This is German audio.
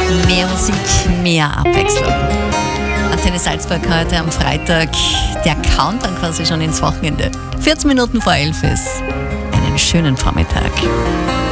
Mehr Musik, mehr Abwechslung. Antenne Salzburg heute am Freitag, der Countdown quasi schon ins Wochenende. 14 Minuten vor 11 ist. Einen schönen Vormittag.